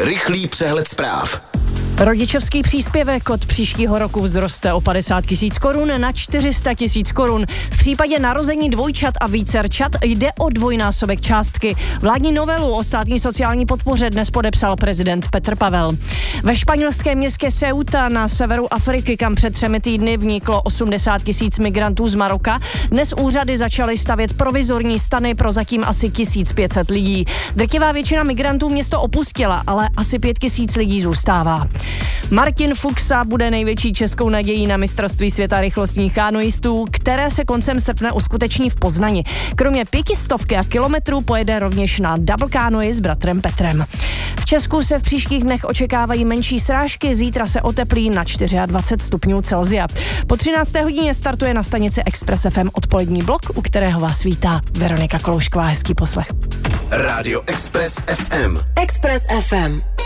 Rychlý přehled zpráv. Rodičovský příspěvek od příštího roku vzroste o 50 000 korun na 400 000 korun. V případě narození dvojčat a vícerčat jde o dvojnásobek částky. Vládní novelu o státní sociální podpoře dnes podepsal prezident Petr Pavel. Ve španělském městě Ceuta na severu Afriky, kam před 3 týdny vniklo 80 000 migrantů z Maroka, dnes úřady začaly stavět provizorní stany pro zatím asi 1500 lidí. Drtivá většina migrantů město opustila, ale asi 5000 lidí zůstává. Martin Fuchsa bude největší českou nadějí na mistrovství světa rychlostních kanoistů, které se koncem srpna uskuteční v Poznani. Kromě 500 kilometrů pojede rovněž na double kanoji s bratrem Petrem. V Česku se v příštích dnech očekávají menší srážky, zítra se oteplí na 24 stupňů Celsia. Po 13. hodině startuje na stanici Express FM odpolední blok, u kterého vás vítá Veronika Koloušková. Hezký poslech. Rádio Express FM. Express FM.